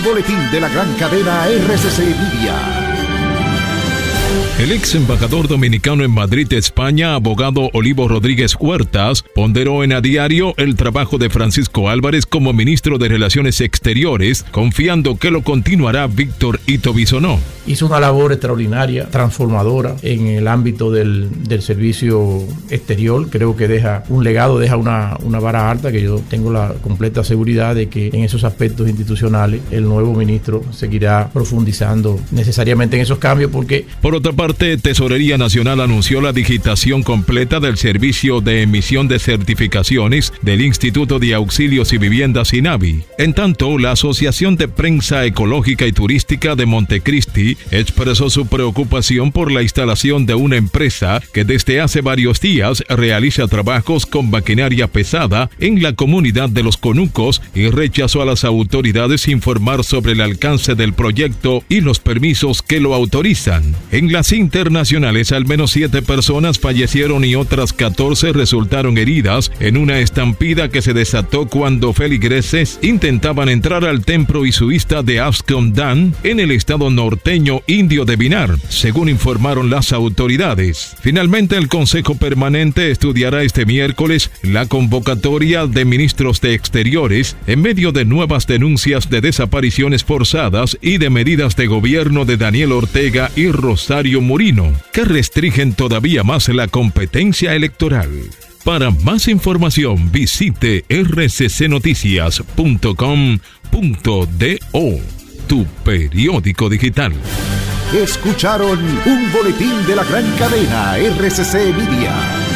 Boletín de la gran cadena RCC Media. El ex embajador dominicano en Madrid, España, abogado Olivo Rodríguez Huertas, ponderó en A Diario el trabajo de Francisco Álvarez como ministro de Relaciones Exteriores, confiando que lo continuará Víctor Ito Bisonó. Hizo una labor extraordinaria, transformadora en el ámbito del servicio exterior. Creo que deja un legado, deja una vara alta, que yo tengo la completa seguridad de que en esos aspectos institucionales el nuevo ministro seguirá profundizando necesariamente en esos cambios, porque... Por otra parte, Tesorería Nacional anunció la digitación completa del servicio de emisión de certificaciones del Instituto de Auxilios y Viviendas INAVI. En tanto, la Asociación de Prensa Ecológica y Turística de Montecristi expresó su preocupación por la instalación de una empresa que desde hace varios días realiza trabajos con maquinaria pesada en la comunidad de Los Conucos y rechazó a las autoridades informar sobre el alcance del proyecto y los permisos que lo autorizan. En las internacionales, al menos 7 personas fallecieron y otras 14 resultaron heridas en una estampida que se desató cuando feligreses intentaban entrar al templo hisuísta de Ascomdan en el estado norteño indio de Binar, según informaron las autoridades. Finalmente, el Consejo Permanente estudiará este miércoles la convocatoria de ministros de Exteriores en medio de nuevas denuncias de desapariciones forzadas y de medidas de gobierno de Daniel Ortega y Rosario Murillo, que restringen todavía más la competencia electoral. Para más información, visite rccnoticias.com.do, tu periódico digital. Escucharon un boletín de la gran cadena RCC Media.